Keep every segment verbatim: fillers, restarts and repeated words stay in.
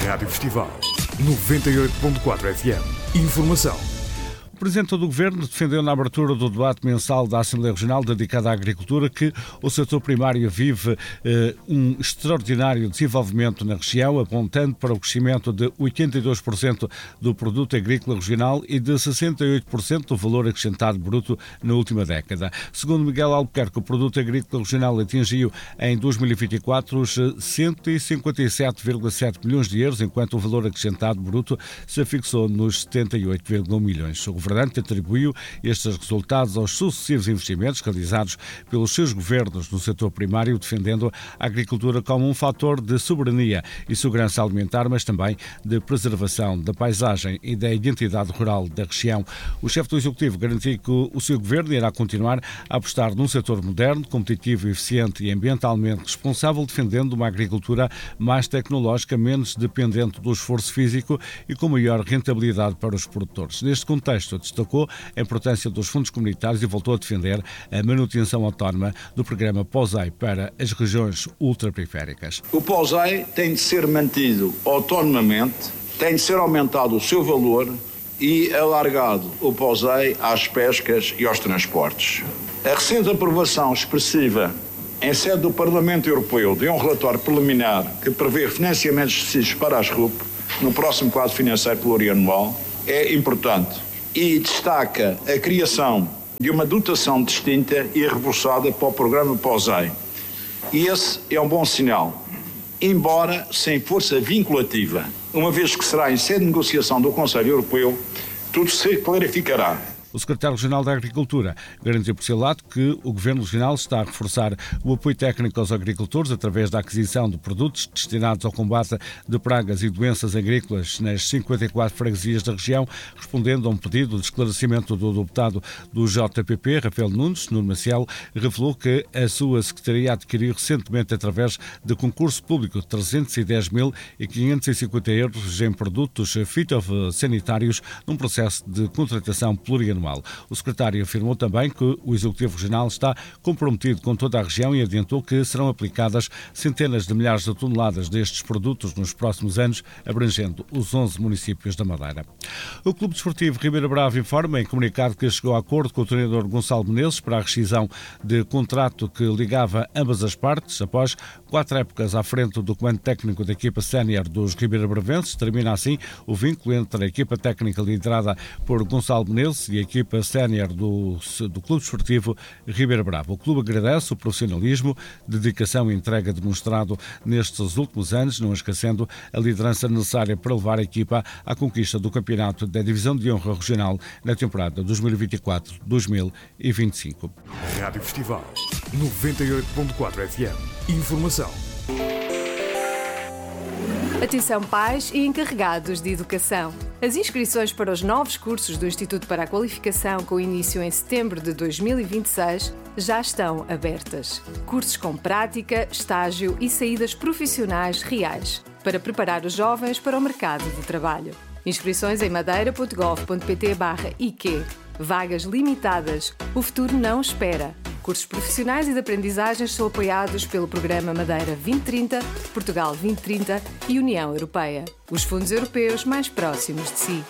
Rádio Festival noventa e oito ponto quatro F M. Informação. O Presidente do Governo defendeu na abertura do debate mensal da Assembleia Regional dedicada à agricultura que o setor primário vive eh, um extraordinário desenvolvimento na região, apontando para o crescimento de oitenta e dois por cento do produto agrícola regional e de sessenta e oito por cento do valor acrescentado bruto na última década. Segundo Miguel Albuquerque, o produto agrícola regional atingiu em dois mil e vinte e quatro os cento e cinquenta e sete vírgula sete milhões de euros, enquanto o valor acrescentado bruto se fixou nos setenta e oito vírgula um milhões. O governante atribuiu estes resultados aos sucessivos investimentos realizados pelos seus governos no setor primário, defendendo a agricultura como um fator de soberania e segurança alimentar, mas também de preservação da paisagem e da identidade rural da região. O chefe do Executivo garantiu que o seu governo irá continuar a apostar num setor moderno, competitivo, eficiente e ambientalmente responsável, defendendo uma agricultura mais tecnológica, menos dependente do esforço físico e com maior rentabilidade para os produtores. Neste contexto, destacou a importância dos fundos comunitários e voltou a defender a manutenção autónoma do programa POSEI para as regiões ultraperiféricas. O POSEI tem de ser mantido autonomamente, tem de ser aumentado o seu valor e alargado o POSEI às pescas e aos transportes. A recente aprovação expressiva em sede do Parlamento Europeu de um relatório preliminar que prevê financiamentos excessivos para as R U P no próximo quadro financeiro plurianual é importante e destaca a criação de uma dotação distinta e reforçada para o programa POSEI. E esse é um bom sinal, embora sem força vinculativa, uma vez que será em sede de negociação do Conselho Europeu, tudo se clarificará. O secretário regional da Agricultura garantiu por seu lado que o Governo Regional está a reforçar o apoio técnico aos agricultores através da aquisição de produtos destinados ao combate de pragas e doenças agrícolas nas cinquenta e quatro freguesias da região, respondendo a um pedido de esclarecimento do deputado do J P P, Rafael Nunes. Nuno Maciel revelou que a sua secretaria adquiriu recentemente, através de concurso público, trezentos e dez mil quinhentos e cinquenta euros em produtos fitossanitários num processo de contratação plurianual. O secretário afirmou também que o Executivo Regional está comprometido com toda a região e adiantou que serão aplicadas centenas de milhares de toneladas destes produtos nos próximos anos, abrangendo os onze municípios da Madeira. O Clube Desportivo Ribeira Brava informa em comunicado que chegou a acordo com o treinador Gonçalo Menezes para a rescisão de contrato que ligava ambas as partes. Após quatro épocas à frente do comando técnico da equipa sénior dos Ribeira Bravenses, termina assim o vínculo entre a equipa técnica liderada por Gonçalo Menezes e a equipa sénior do, do Clube Desportivo Ribeira Brava. O clube agradece o profissionalismo, dedicação e entrega demonstrado nestes últimos anos, não esquecendo a liderança necessária para levar a equipa à conquista do campeonato da Divisão de Honra Regional na temporada dois mil e vinte e quatro dois mil e vinte e cinco. Rádio Festival noventa e oito ponto quatro F M. Informação. Atenção pais e encarregados de educação. As inscrições para os novos cursos do Instituto para a Qualificação, com início em setembro de dois mil e vinte e seis, já estão abertas. Cursos com prática, estágio e saídas profissionais reais, para preparar os jovens para o mercado de trabalho. Inscrições em madeira ponto gov ponto pt barra I Q. Vagas limitadas. O futuro não espera. Cursos profissionais e de aprendizagens são apoiados pelo Programa Madeira vinte trinta, Portugal vinte trinta e União Europeia. Os fundos europeus mais próximos de si.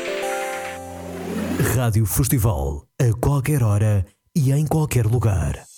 Rádio Festival. A qualquer hora e em qualquer lugar.